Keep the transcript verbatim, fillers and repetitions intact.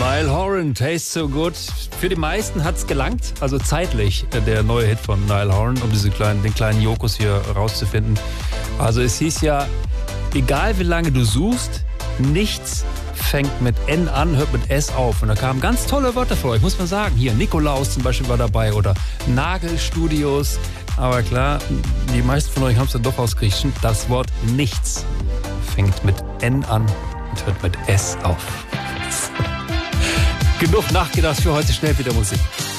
Niall Horan, Taste So Good. Für die meisten hat es gelangt, also zeitlich, der neue Hit von Niall Horan, um diese kleinen, den kleinen Jokus hier rauszufinden. Also es hieß ja, egal wie lange du suchst, nichts fängt mit N an, hört mit S auf. Und da kamen ganz tolle Wörter für euch, muss man sagen. Hier, Nikolaus zum Beispiel war dabei oder Nagelstudios. Aber klar, die meisten von euch haben es dann doch rausgekriegt. Das Wort nichts fängt mit N an und hört mit S auf. Genug nachgedacht für heute, schnell wieder Musik.